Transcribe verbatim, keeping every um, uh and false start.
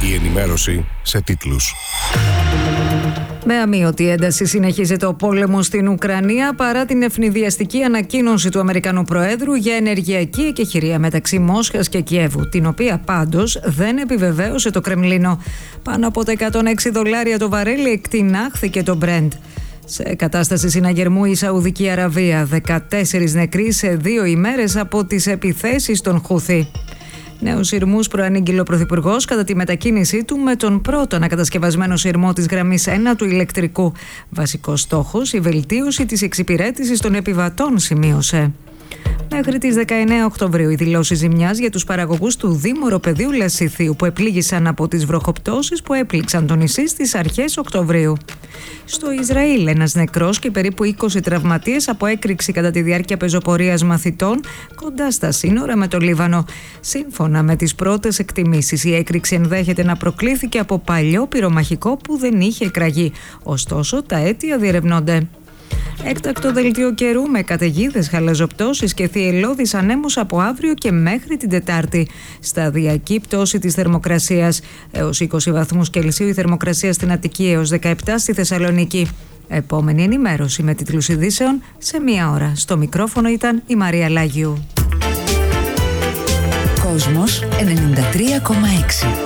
Η ενημέρωση σε τίτλους. Με αμείωτη ένταση συνεχίζεται ο πόλεμος στην Ουκρανία παρά την ευνηδιαστική ανακοίνωση του Αμερικανού Προέδρου για ενεργειακή εκεχηρία μεταξύ Μόσχας και Κιέβου, την οποία πάντως δεν επιβεβαίωσε το Κρεμλίνο. Πάνω από τα εκατόν έξι δολάρια το βαρέλι εκτινάχθηκε το Brent. Σε κατάσταση συναγερμού η Σαουδική Αραβία, δεκατέσσερις νεκροί σε δύο ημέρες από τις επιθέσεις των Χούθι. Νέους σειρμούς προανήγγειλε ο Πρωθυπουργός κατά τη μετακίνησή του με τον πρώτο ανακατασκευασμένο σειρμό της γραμμής ένα του ηλεκτρικού. Βασικός στόχος η βελτίωση της εξυπηρέτησης των επιβατών, σημείωσε. Μέχρι τις δεκαεννέα Οκτωβρίου οι δηλώσεις ζημιάς για τους παραγωγούς του Δήμου Οροπεδίου Λασιθίου που επλήγησαν από τις βροχοπτώσεις που έπληξαν το νησί στις αρχές Οκτωβρίου. Στο Ισραήλ ένας νεκρός και περίπου είκοσι τραυματίες από έκρηξη κατά τη διάρκεια πεζοπορίας μαθητών κοντά στα σύνορα με το Λίβανο. Σύμφωνα με τις πρώτες εκτιμήσεις, η έκρηξη ενδέχεται να προκλήθηκε από παλιό πυρομαχικό που δεν είχε εκραγεί. Ωστόσο, τα αίτια διερευνώνται. Έκτακτο δελτίο καιρού με καταιγίδες, χαλαζοπτώσεις και θυελλώδεις ανέμους από αύριο και μέχρι την Τετάρτη. Σταδιακή πτώση της θερμοκρασίας. Έως είκοσι βαθμούς Κελσίου η θερμοκρασία στην Αττική, έως δεκαεπτά στη Θεσσαλονίκη. Επόμενη ενημέρωση με τίτλους ειδήσεων σε μία ώρα. Στο μικρόφωνο ήταν η Μαρία Λάγιου. Κόσμος ενενήντα τρία κόμμα έξι.